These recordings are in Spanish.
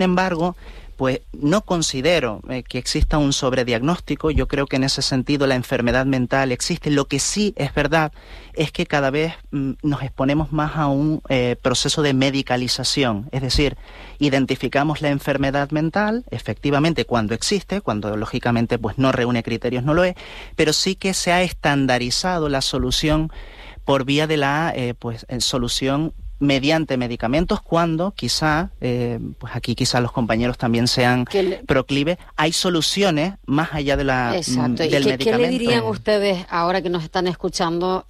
embargo, pues no considero que exista un sobrediagnóstico. Yo creo que en ese sentido la enfermedad mental existe. Lo que sí es verdad es que cada vez nos exponemos más a un proceso de medicalización. Es decir, identificamos la enfermedad mental, efectivamente, cuando existe, cuando lógicamente pues no reúne criterios, no lo es, pero sí que se ha estandarizado la solución por vía de la solución mediante medicamentos, cuando quizá, pues aquí quizá los compañeros también sean proclives, hay soluciones más allá de del medicamento. ¿Qué le dirían ustedes, ahora que nos están escuchando,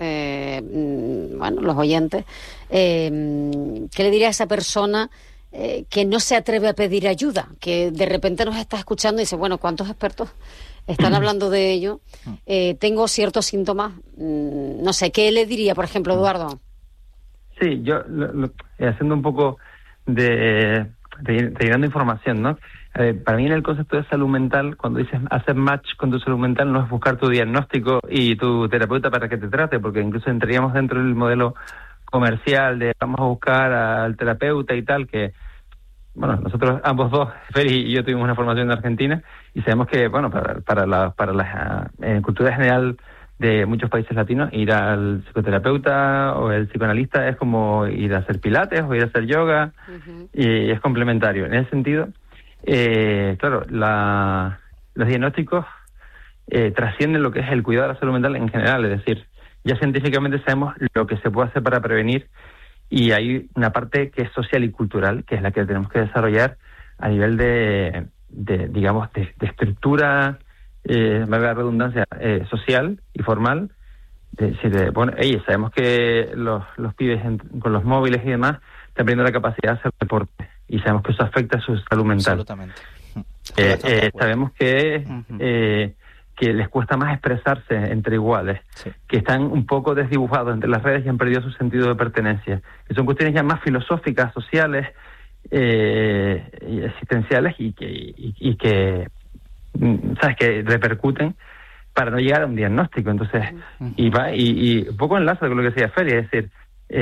los oyentes, qué le diría a esa persona que no se atreve a pedir ayuda, que de repente nos está escuchando y dice, bueno, ¿cuántos expertos están hablando de ello? Tengo ciertos síntomas, no sé, ¿qué le diría, por ejemplo, Eduardo? Sí, yo haciendo un poco de llenando información, ¿no? Para mí en el concepto de salud mental, cuando dices hacer match con tu salud mental, no es buscar tu diagnóstico y tu terapeuta para que te trate, porque incluso entraríamos dentro del modelo comercial de vamos a buscar al terapeuta y tal, que bueno, nosotros ambos dos, Feli y yo, tuvimos una formación en Argentina y sabemos que, bueno, para la cultura general de muchos países latinos, ir al psicoterapeuta o el psicoanalista es como ir a hacer pilates o ir a hacer yoga, y es complementario. En ese sentido, claro, los diagnósticos trascienden lo que es el cuidado de la salud mental en general, es decir, ya científicamente sabemos lo que se puede hacer para prevenir, y hay una parte que es social y cultural, que es la que tenemos que desarrollar a nivel de estructura, valga la redundancia, social y formal. Sabemos que los pibes con los móviles y demás están perdiendo la capacidad de hacer deporte, y sabemos que eso afecta a su salud mental. Absolutamente. Sabemos que les cuesta más expresarse entre iguales, que están un poco desdibujados entre las redes y han perdido su sentido de pertenencia, que son cuestiones ya más filosóficas, sociales y existenciales, y que sabes, que repercuten para no llegar a un diagnóstico. Entonces, y un poco enlaza con lo que decía Feli, es decir,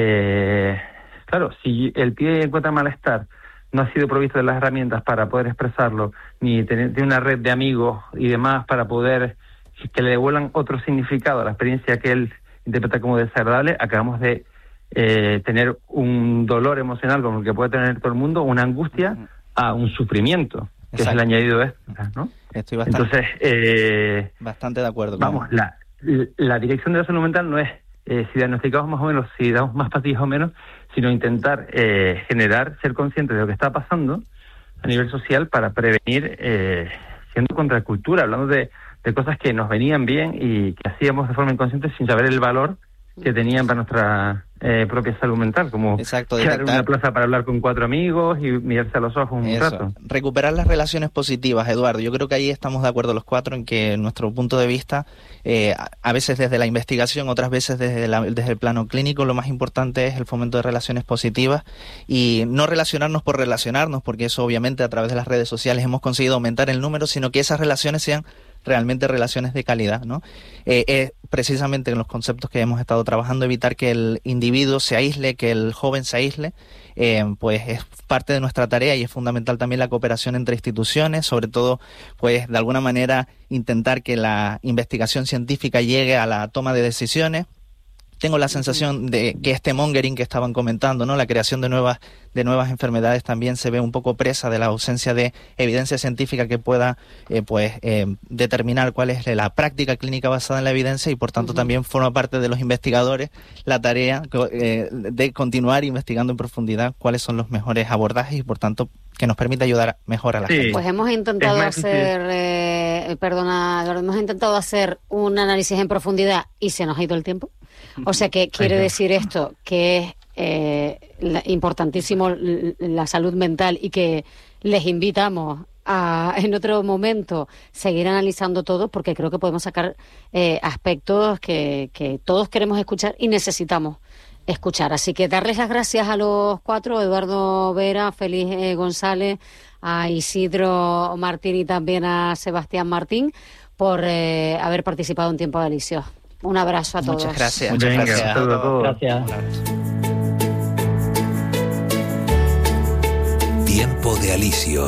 claro, si el pibe encuentra malestar, no ha sido provisto de las herramientas para poder expresarlo, ni tiene una red de amigos y demás para poder que le devuelvan otro significado a la experiencia que él interpreta como desagradable, acabamos de tener un dolor emocional como el que puede tener todo el mundo, una angustia a un sufrimiento, que es el añadido de esto, ¿no? Estoy bastante de acuerdo. Vamos, la dirección de la salud mental no es si diagnosticamos más o menos, si damos más pastillas o menos, sino intentar ser conscientes de lo que está pasando a nivel social para prevenir, siendo contracultura, hablando de cosas que nos venían bien y que hacíamos de forma inconsciente sin saber el valor que tenían para nuestra propia salud mental, como crear una plaza para hablar con 4 amigos y mirarse a los ojos un rato. Recuperar las relaciones positivas, Eduardo. Yo creo que ahí estamos de acuerdo los 4 en que nuestro punto de vista, a veces desde la investigación, otras veces desde el plano clínico, lo más importante es el fomento de relaciones positivas y no relacionarnos por relacionarnos, porque eso obviamente a través de las redes sociales hemos conseguido aumentar el número, sino que esas relaciones sean realmente relaciones de calidad, ¿no? Precisamente en los conceptos que hemos estado trabajando, evitar que el individuo se aísle, que el joven se aísle, pues es parte de nuestra tarea y es fundamental también la cooperación entre instituciones, sobre todo, pues de alguna manera intentar que la investigación científica llegue a la toma de decisiones. Tengo la sensación de que este mongering que estaban comentando, ¿no? La creación de nuevas enfermedades también se ve un poco presa de la ausencia de evidencia científica que pueda determinar cuál es la práctica clínica basada en la evidencia, y por tanto también forma parte de los investigadores la tarea de continuar investigando en profundidad cuáles son los mejores abordajes y por tanto que nos permite ayudar mejor a la gente. Pues hemos intentado hemos intentado hacer un análisis en profundidad y se nos ha ido el tiempo. O sea que quiere decir esto, que es importantísimo la salud mental y que les invitamos a en otro momento seguir analizando todo, porque creo que podemos sacar aspectos que todos queremos escuchar y necesitamos escuchar. Así que darles las gracias a los 4, Eduardo Vera, Félix González, a Isidro Martín y también a Sebastián Martín por haber participado en Tiempo Delicioso. Un abrazo a todos. Muchas gracias. Muchas gracias a todos. Gracias. Tiempo de Alicios.